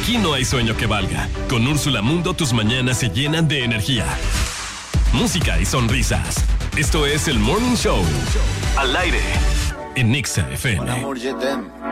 Aquí no hay sueño que valga. Con Úrsula Mundo tus mañanas se llenan de energía, música y sonrisas. Esto es el Morning Show. Al aire en Nexa FM.